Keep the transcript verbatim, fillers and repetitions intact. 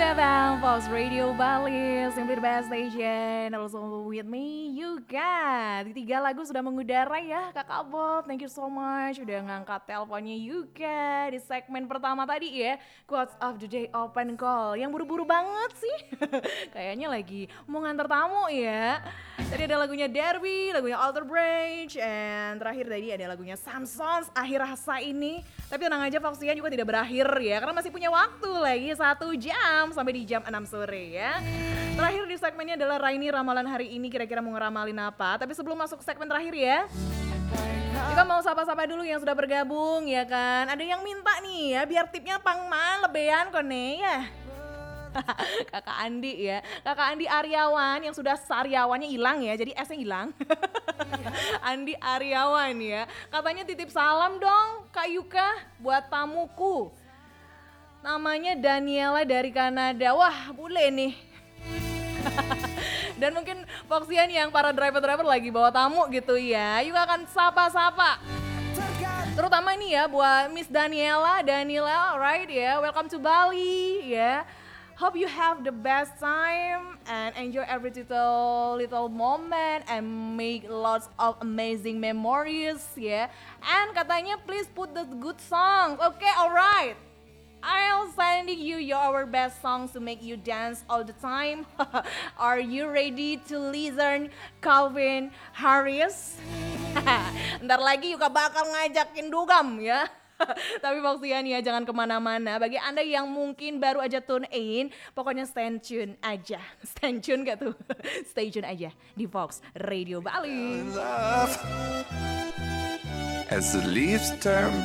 datang Fox Radio Bali, simply the best station. Also with me, Yuka. Di tiga lagu sudah mengudara ya, Kakak Bob. Thank you so much udah ngangkat teleponnya Yuka di segmen pertama tadi ya. Quotes of the Day Open Call. Yang buru-buru banget sih. Kayaknya lagi mau nganter tamu ya. Tadi ada lagunya Derby, lagunya Alter Bridge, and terakhir tadi ada lagunya Samsons, Akhir Rasa Ini. Tapi tenang aja, Foxian juga tidak berakhir ya, karena masih punya waktu lagi satu jam sampai di jam enam sore ya. Terakhir di segmennya adalah Raini ramalan hari ini, kira-kira mau ngeramalin apa. Tapi sebelum masuk segmen terakhir ya, kita mau sapa-sapa dulu yang sudah bergabung ya kan. Ada yang minta nih ya, biar tipnya pangman lebean kone ya. Kakak Andi ya, Kakak Andi Aryawan yang sudah saryawannya hilang ya, jadi S-nya hilang. Andi Aryawan ya, katanya titip salam dong Kak Yuka buat tamuku. Namanya Daniela dari Kanada, wah boleh nih. Dan mungkin Foxian yang para driver-driver lagi bawa tamu gitu ya, Yuka akan sapa-sapa. Terutama nih ya buat Miss Daniela, Daniela, alright ya, welcome to Bali ya. Hope you have the best time and enjoy every little little moment and make lots of amazing memories ya. Yeah. And katanya please put the good songs. Okay, alright. I'll sending you your best songs to make you dance all the time. Are you ready to listen Calvin Harris? Ntar lagi Yuka bakal ngajakin dugam ya. Tapi Foxian ya jangan kemana-mana. Bagi Anda yang mungkin baru aja tune in, pokoknya stay tune aja. Stay tune gak tuh? Stay tune aja di Fox Radio Bali. As the leaves turn